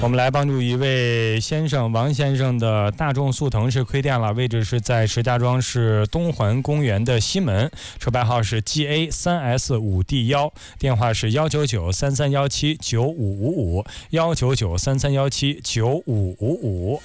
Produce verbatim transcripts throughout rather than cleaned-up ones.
我们来帮助一位先生王先生的大众速腾是亏电了，位置是在石家庄市东环公园的西门，车牌号是 G A 三 S 五 D 一，电话是幺九九三三幺七九五五五幺九九三三幺七九五五五。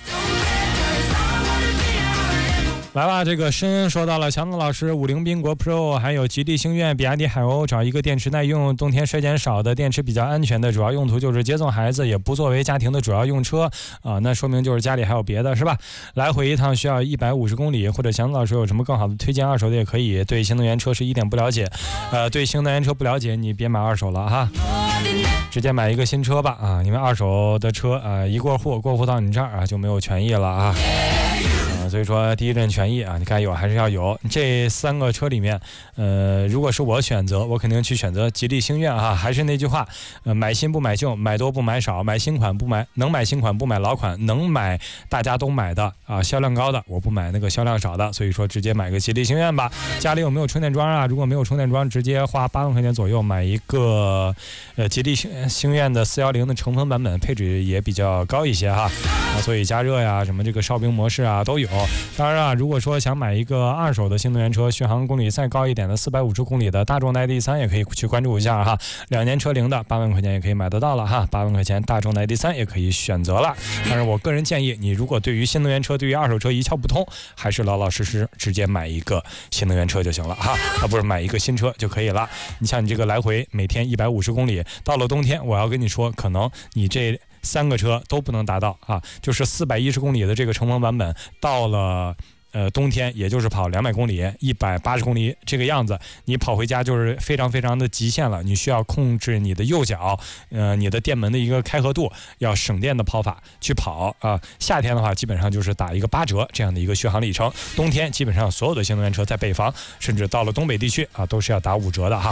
来吧，这个申说到了，强子老师，五菱缤果 Pro 还有吉利星越、比亚迪海鸥，找一个电池耐用、冬天衰减少的、电池比较安全的，主要用途就是接送孩子，也不作为家庭的主要用车啊，那说明就是家里还有别的，是吧？来回一趟需要一百五十公里，或者强子老师有什么更好的推荐二手的也可以。对新能源车是一点不了解，呃，对新能源车不了解，你别买二手了哈，直接买一个新车吧啊，因为二手的车啊，一过户过户到你这儿啊就没有权益了啊。所以说第一任权益啊，你该有还是要有。这三个车里面，呃，如果是我选择，我肯定去选择吉利星越啊。还是那句话，呃，买新不买旧，买多不买少，买新款不买，能买新款不买老款，能买大家都买的啊，销量高的我不买那个销量少的。所以说直接买个吉利星越吧。家里有没有充电桩啊？如果没有充电桩，直接花八万块钱左右买一个呃吉利星星越的四一零的乘风版本，配置也比较高一些哈啊，所以加热呀，什么这个哨兵模式啊都有。当然啊，如果说想买一个二手的新能源车，续航公里再高一点的四百五十公里的大众的 I D 三也可以去关注一下哈，两年车龄的八万块钱也可以买得到了哈，八万块钱大众的 I D 三也可以选择了。但是我个人建议你，如果对于新能源车对于二手车一窍不通，还是老老实实直接买一个新能源车就行了哈，啊不是买一个新车就可以了。你像你这个来回每天一百五十公里，到了冬天我要跟你说，可能你这三个车都不能达到啊，就是四百一十公里的这个乘风版本，到了呃冬天也就是跑两百公里、一百八十公里这个样子，你跑回家就是非常非常的极限了。你需要控制你的右脚，呃，你的电门的一个开合度，要省电的跑法去跑啊。夏天的话，基本上就是打一个八折这样的一个续航里程；冬天基本上所有的新能源车在北方，甚至到了东北地区啊，都是要打五折的哈。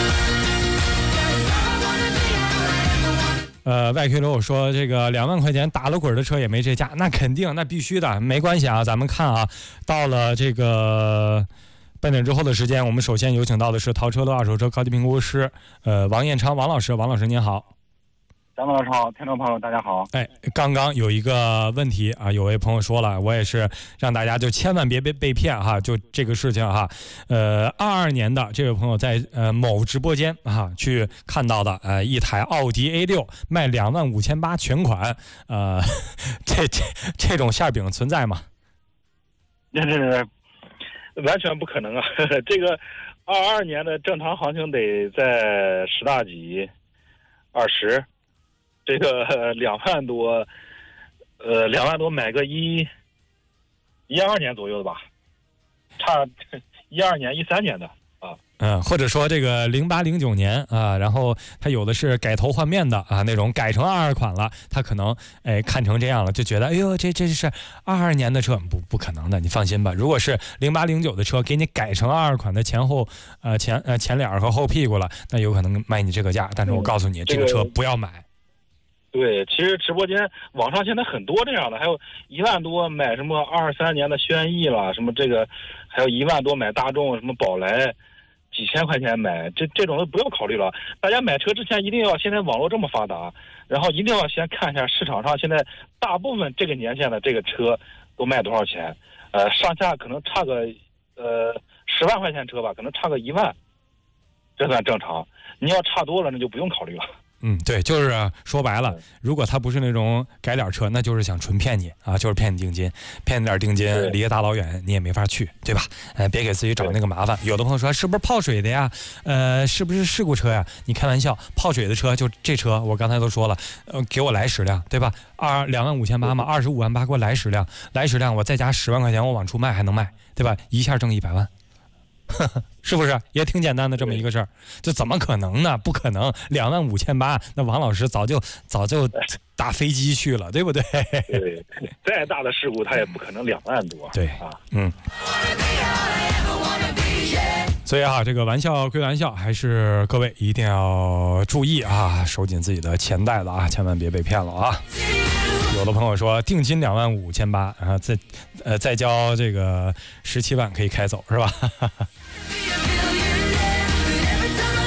呃，外 Q 流说这个两万块钱打了滚的车也没这价，那肯定，那必须的，没关系啊。咱们看啊，到了这个半点之后的时间，我们首先有请到的是淘车乐二手车高级评估师，呃，王彦昌，王老师，王老师您好。 张老师好，听众朋友大家好。 哎，刚刚有一个问题啊，有位朋友说了，我也是让大家就千万别被被骗哈，就这个事情哈。呃，二二年的这位朋友在呃某直播间啊去看到的呃一台奥迪 A 六卖两万五千八全款，呃，这这这种馅饼存在吗？ 那是完全不可能啊！这个二二年的正常行情得在十大几、二十。这个两万多，呃，两万多买个一，一二年左右的吧，差一二年、一三年的啊。 嗯，或者说这个零八零九年啊，然后它有的是改头换面的啊，那种改成二二款了，他可能哎看成这样了，就觉得哎呦这这是二二年的车，不不可能的，你放心吧。如果是零八零九的车给你改成二二款的前后呃前呃前脸和后屁股了，那有可能卖你这个价。但是我告诉你，嗯、这个车不要买。 对，其实直播间网上现在很多这样的，还有一万多买什么二三年的轩逸了，什么这个，还有一万多买大众什么宝来，几千块钱买，这这种都不要考虑了。大家买车之前一定要，现在网络这么发达，然后一定要先看一下市场上现在大部分这个年限的这个车都卖多少钱，呃，上下可能差个呃十万块钱车吧，可能差个一万，这算正常。你要差多了，那就不用考虑了。 嗯，对，就是说白了，如果他不是那种改脸车，那就是想纯骗你啊，就是骗你定金，骗你点定金，离大老远你也没法去，对吧？呃，别给自己找那个麻烦。有的朋友说是不是泡水的呀？呃，是不是事故车呀？你开玩笑，泡水的车就这车，我刚才都说了，呃，给我来十辆，对吧？二两万五千八嘛，二十五万八给我来十辆，来十辆，我再加十万块钱，我往出卖还能卖，对吧？一下挣一百万。是不是也挺简单的这么一个事儿？这怎么可能呢？不可能，两万五千八，那王老师早就早就打飞机去了，对不对？ 对，再大的事故他也不可能两万多。 对啊，嗯。所以啊，这个玩笑归玩笑，还是各位一定要注意啊，收紧自己的钱袋子啊，千万别被骗了啊。有的朋友说定金两万五千八，然后再呃再交这个十七万可以开走，是吧？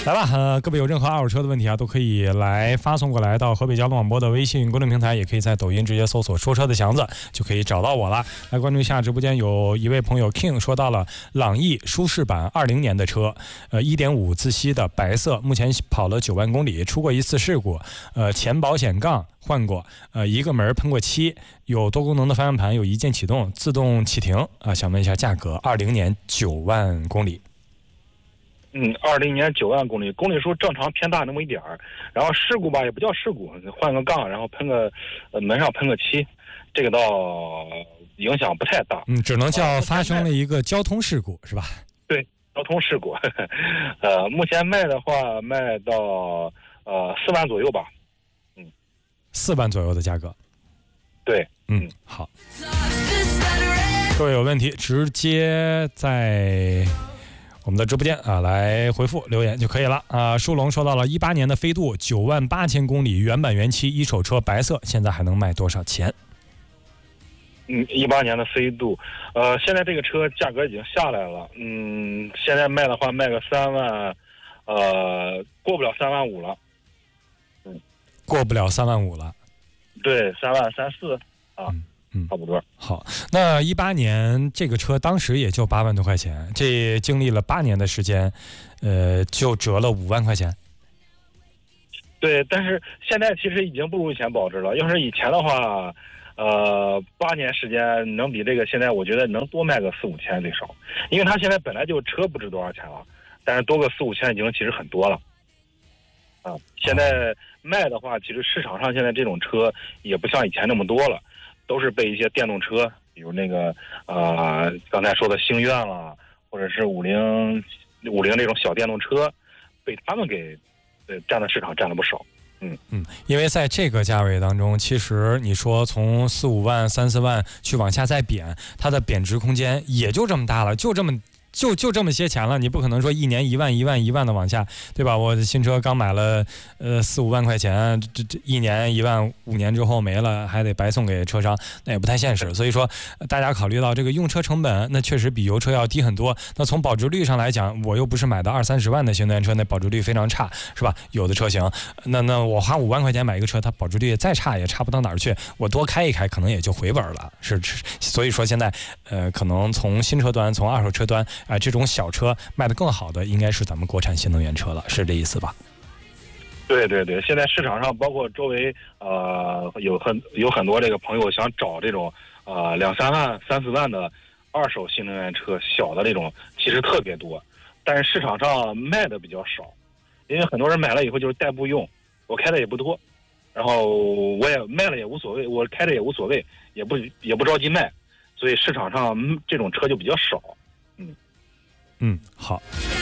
来吧，呃，各位有任何二手车的问题啊，都可以来发送过来到河北交通广播的微信公众平台，也可以在抖音直接搜索说车的祥子就可以找到我了。来关注一下直播间，有一位朋友 King 说到了朗逸舒适版二零年的车，呃 一点五 自吸的白色，目前跑了九万公里，出过一次事故，呃前保险杠换过，呃一个门喷过漆，有多功能的方向盘，有一键启动，自动启停啊、呃，想问一下价格，二零年九万公里。 嗯，二零年九万公里，公里数正常偏大那么一点儿，然后事故吧也不叫事故，换个杠，然后喷个呃门上喷个漆，这个倒影响不太大。 嗯，只能叫发生了一个交通事故，是吧？ 对，交通事故。呃，目前卖的话卖到呃四万左右吧。嗯， 四万左右的价格。 对， 嗯，好。各位有问题直接在我们的直播间啊，来回复留言就可以了啊。舒龙说到了一八年的飞度，九万八千公里，原版原漆，一手车，白色，现在还能卖多少钱？ 嗯，一八年的飞度，呃，现在这个车价格已经下来了，嗯，现在卖的话卖个三万，呃，过不了三万五了。 嗯，过不了三万五了。 对，三万三四啊。 嗯嗯， 差不多。 好，那一八年这个车当时也就八万多块钱，这经历了八年的时间，呃，就折了五万块钱。 对，但是现在其实已经不如以前保值了。要是以前的话，呃，八年时间能比这个现在，我觉得能多卖个四五千最少，因为它现在本来就车不值多少钱了，但是多个四五千已经其实很多了。啊，现在卖的话，其实市场上现在这种车也不像以前那么多了。都是被一些电动车，比如那个呃刚才说的星愿了，或者是五菱五菱这种小电动车，被他们给呃占的市场占了不少。嗯嗯，因为在这个价位当中，其实你说从四五万、三四万去往下再贬，它的贬值空间也就这么大了，就这么。就就这么些钱了，你不可能说一年一万一万一万的往下，对吧？我的新车刚买了，呃四五万块钱，这这一年一万，五年之后没了，还得白送给车商，那也不太现实。所以说，大家考虑到这个用车成本，那确实比油车要低很多。那从保值率上来讲，我又不是买的二三十万的新能源车，那保值率非常差，是吧？有的车型，那那我花五万块钱买一个车，它保值率再差也差不到哪儿去，我多开一开可能也就回本了。是，是所以说现在，呃，可能从新车端，从二手车端。啊、呃，这种小车卖得更好的应该是咱们国产新能源车了，是这意思吧？ 对对对，现在市场上包括周围呃有很有很多这个朋友想找这种呃两三万、三四万的二手新能源车，小的这种其实特别多，但是市场上卖的比较少，因为很多人买了以后就是代步用，我开的也不多，然后我也卖了也无所谓，我开的也无所谓，也不也不着急卖，所以市场上这种车就比较少。嗯。 嗯，好。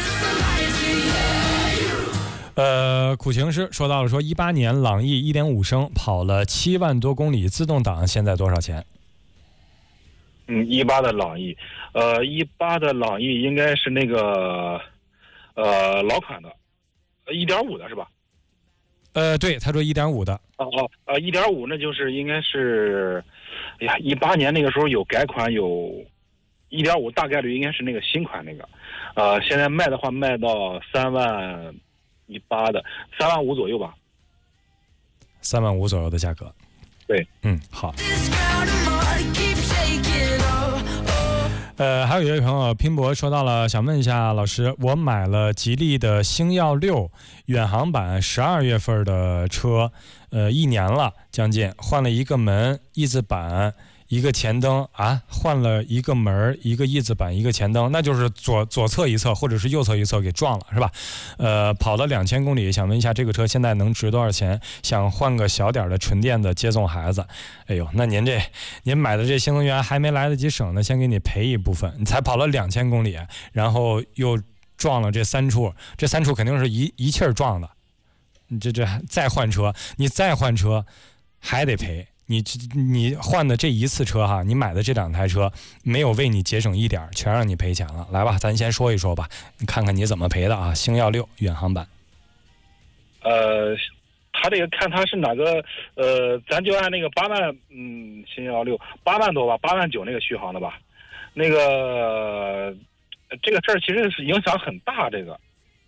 呃，苦情师说到了说，一八年朗逸一点五升跑了七万多公里，自动挡现在多少钱？ 嗯，一八的朗逸，呃，一八的朗逸应该是那个呃老款的，一点五的是吧？ 呃，对，他说一点五的。 哦哦，呃，一点五那就是应该是，哎呀，一八年那个时候有改款有。一点五大概率应该是那个新款那个，呃，现在卖的话卖到三万一八的，三万五左右吧， 三万五左右的价格。 对， 嗯，好。呃，还有一位朋友拼搏说到了，想问一下老师，我买了吉利的星耀六远航版十二月份的车，呃，一年了将近，换了一个门，翼子板。一个前灯啊，换了一个门，一个翼子板，一个前灯，那就是左左侧一侧或者是右侧一侧给撞了，是吧？呃，跑了两千公里，想问一下这个车现在能值多少钱？想换个小点的纯电的接送孩子。哎呦，那您这您买的这新能源还没来得及省呢，先给你赔一部分。你才跑了两千公里，然后又撞了这三处，这三处肯定是一一气儿撞的。你这这再换车，你再换车还得赔。你你换的这一次车哈，你买的这两台车没有为你节省一点，全让你赔钱了。来吧，咱先说一说吧，你看看你怎么赔的啊？星耀六远航版。 呃，他这个看他是哪个，呃，咱就按那个八万，嗯，星耀六八万多吧，八万九那个续航的吧，那个这个事儿其实是影响很大，这个。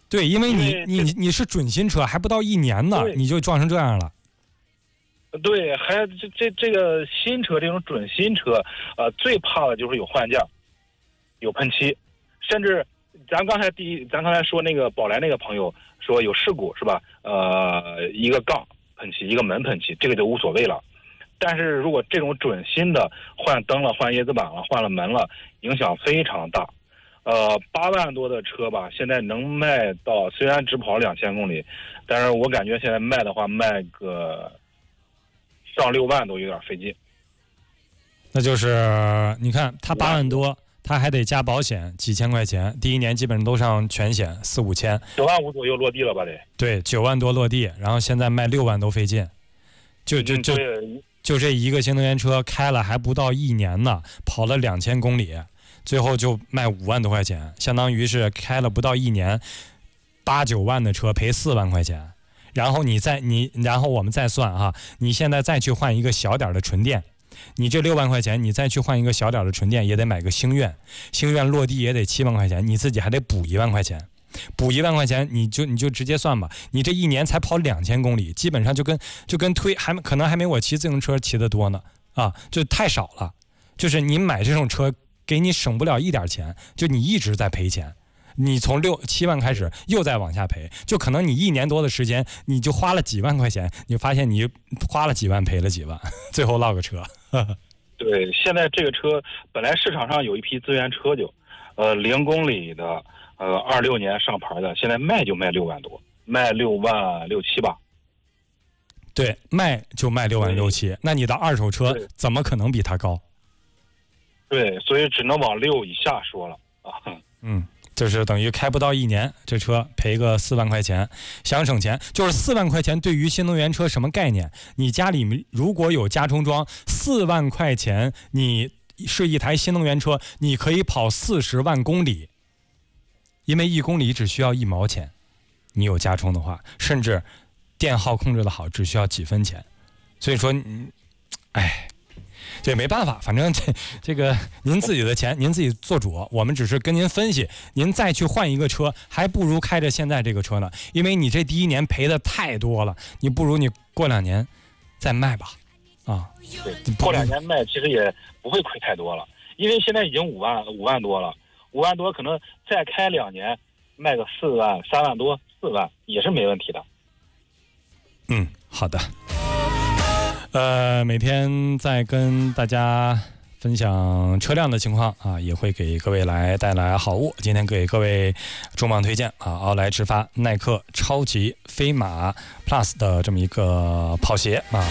对，因为你因为你你是准新车，还不到一年呢，你就撞成这样了。 对，还这这这个新车这种准新车，呃，最怕的就是有换件，有喷漆，甚至咱刚才第一，咱刚才说那个宝来那个朋友说有事故是吧？呃，一个杠喷漆，一个门喷漆，这个就无所谓了。但是如果这种准新的换灯了、换叶子板了、换了门了，影响非常大。呃，八万多的车吧，现在能卖到，虽然只跑两千公里，但是我感觉现在卖的话，卖个上六万都有点费劲。 那就是你看，他八万多，他还得加保险几千块钱，第一年基本上都上全险四五千， 九万五左右落地了吧得？ 对，九万多落地，然后现在卖六万都费劲，就就就就这一个新能源车开了还不到一年呢，跑了两千公里。最后就卖五万多块钱，相当于是开了不到一年，八九万的车赔四万块钱。然后你再你，然后我们再算哈，你现在再去换一个小点的纯电，你这六万块钱，你再去换一个小点的纯电，也得买个星愿，星愿落地也得七万块钱，你自己还得补一万块钱，补一万块钱，你就你就直接算吧，你这一年才跑两千公里，基本上就跟就跟推还可能还没我骑自行车骑得多呢啊，就太少了。就是你买这种车。给你省不了一点钱，就你一直在赔钱，你从六七万开始又在往下赔，就可能你一年多的时间你就花了几万块钱，你发现你花了几万赔了几万，最后落个车。 对，现在这个车本来市场上有一批资源车就，呃，零公里的，呃，二六年上牌的，现在卖就卖六万多，卖六万六七吧。 对，卖就卖六万六七，那你的二手车怎么可能比它高？ 对，所以只能往六以下说了啊。 嗯，就是等于开不到一年，这车赔个四万块钱，想省钱，就是四万块钱对于新能源车什么概念？你家里如果有加充装，四万块钱你是一台新能源车，你可以跑四十万公里，因为一公里只需要一毛钱，你有加充的话，甚至电耗控制的好，只需要几分钱。所以说，嗯，哎。这没办法，反正这这个您自己的钱您自己做主，我们只是跟您分析，您再去换一个车，还不如开着现在这个车呢，因为你这第一年赔的太多了，你不如你过两年再卖吧，啊， 对，过两年卖其实也不会亏太多了，因为现在已经五万五万多了，五万多可能再开两年卖个四万三万多四万也是没问题的。 嗯，好的。呃，每天在跟大家分享车辆的情况啊，也会给各位来带来好物。今天给各位重磅推荐啊，奥莱直发耐克超级飞马 Plus 的这么一个跑鞋啊，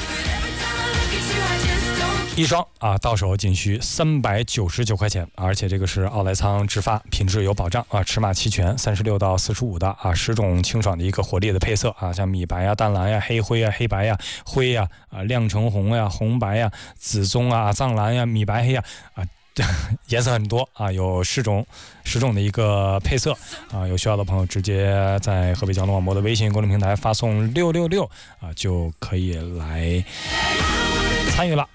一双啊，到手仅需三百九十九块钱，而且这个是奥莱仓直发，品质有保障啊，尺码齐全，三十六到四十五的啊，十种清爽的一个活力的配色啊，像米白呀、淡蓝呀、黑灰呀、黑白呀、灰呀啊、亮橙红呀、红白呀、紫棕啊、藏蓝呀、米白黑呀啊，颜色很多啊，有十种十种的一个配色啊，有需要的朋友直接在河北交通广播的微信公众平台发送六六六啊，就可以来参与了。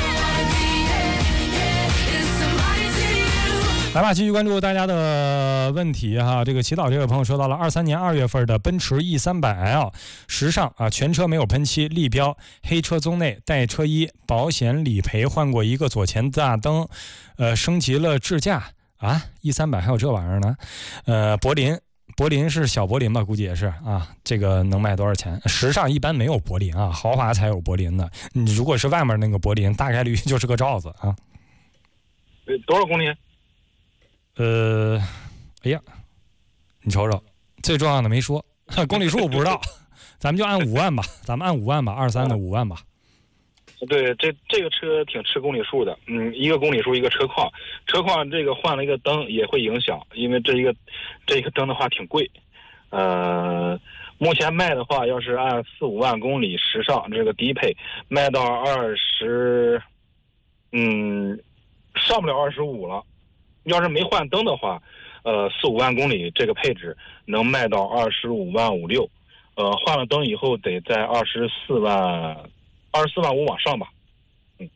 来吧，继续关注大家的问题哈。这个祈祷这位朋友说到了二三年二月份的奔驰 E 三百 L 时尚啊，全车没有喷漆，立标，黑车棕内，带车衣，保险理赔，换过一个左前大灯，呃，升级了智驾啊 ，E 三百 还有这玩意儿呢，呃，柏林。柏林是小柏林吧，估计也是啊。这个能卖多少钱？时尚一般没有柏林啊，豪华才有柏林的。你如果是外面那个柏林，大概率就是个罩子啊。 呃，多少公里？ 呃，哎呀，你瞅瞅，最重要的没说，公里数我不知道，咱们就按五万吧，咱们按五万吧，二三的五万吧。 对，这这个车挺吃公里数的，嗯，一个公里数一个车况，车况这个换了一个灯也会影响，因为这一个这一个灯的话挺贵，呃，目前卖的话，要是按四五万公里时尚这个低配卖到二十，嗯，上不了二十五了，要是没换灯的话，呃，四五万公里这个配置能卖到二十五万五六，呃，换了灯以后得在二十四万。二十四万五往上吧，嗯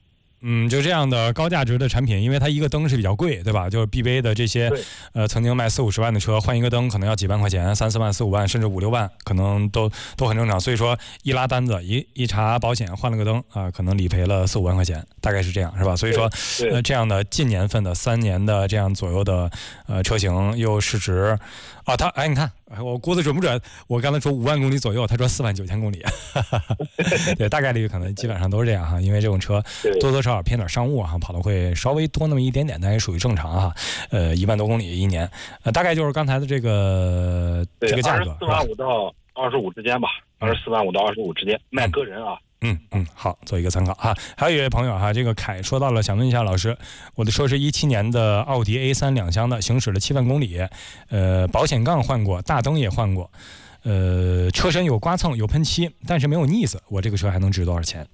嗯，就这样的高价值的产品，因为它一个灯是比较贵，对吧？就是 B V 的这些，呃，曾经卖四五十万的车，换一个灯可能要几万块钱，三四万、四五万，甚至五六万，可能都都很正常。所以说一拉单子，一一查保险，换了个灯啊、呃，可能理赔了四五万块钱，大概是这样，是吧？所以说，呃，这样的近年份的三年的这样左右的呃车型，又市值啊，它哎，你看我估的准不准？我刚才说五万公里左右，他说四万九千公里，对，大概率可能基本上都是这样哈，因为这种车多多少少偏点商务哈，跑的会稍微多那么一点点，但也属于正常哈。呃，一万多公里一年，呃，大概就是刚才的这个这个价格， 四万五到二十五之间吧，二十四万五到二十五之间，卖个人啊。 嗯嗯，好，做一个参考哈。还有一位朋友哈，这个凯说到了，想问一下老师，我的车是一七年的奥迪 A 三两厢的，行驶了七万公里，呃，保险杠换过，大灯也换过，呃，车身有刮蹭有喷漆，但是没有腻子，我这个车还能值多少钱？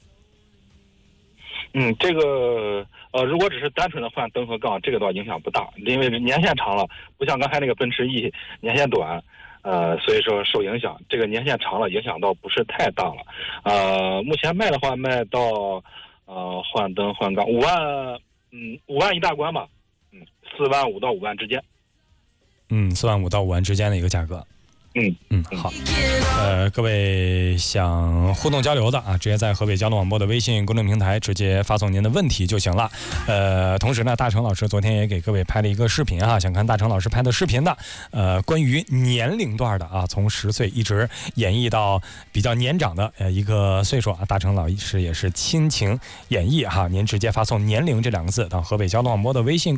嗯，这个呃，如果只是单纯的换灯和杠，这个倒影响不大，因为年限长了，不像刚才那个奔驰 E 年限短。呃，所以说受影响，这个年限长了，影响到不是太大了。呃，目前卖的话，卖到呃换灯换杠五万，嗯，五万一大关吧，嗯，四万五到五万之间。 嗯，四万五到五万之间的一个价格。 嗯嗯，好，呃，各位想互动交流的啊，直接在河北交通广播的微信公众平台直接发送您的问题就行了。呃，同时呢，大成老师昨天也给各位拍了一个视频啊，想看大成老师拍的视频的，呃，关于年龄段的啊，从十岁一直演绎到比较年长的呃一个岁数啊，大成老师也是亲情演绎哈，您直接发送年龄这两个字到河北交通广播的微信